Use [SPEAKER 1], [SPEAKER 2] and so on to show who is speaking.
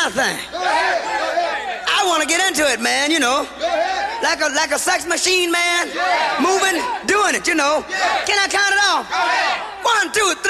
[SPEAKER 1] kind of thing. I want to get into it, man, you know. Like a sex machine, man. Moving, doing it, you know. Can I count it off? 1, 2, 3.